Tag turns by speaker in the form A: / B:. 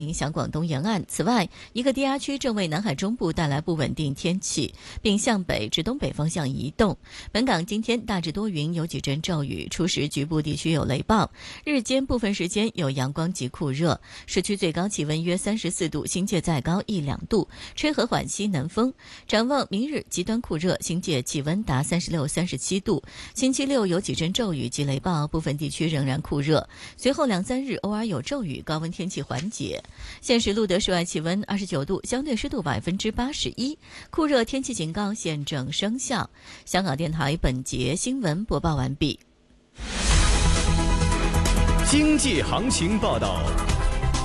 A: 影响广东沿岸。此外，一个低压区正为南海中部带来不稳定天气，并向北至东北方向移动。本港今天大致多云，有几阵骤雨，初时局部地区有雷暴，日间部分时间有阳光及酷热，市区最高气温约34度，新界再高1-2度，吹和缓西南风。展望明日极端酷热，新界气温达36、37度。星期六有几阵骤雨及雷暴，部分地区仍然酷热，随后2-3日偶尔有骤雨，高温天气缓解。现时录得室外气温29度，相对湿度81%，酷热天气警告现正生效。香港电台本节新闻播报完毕。
B: 经济行情报道。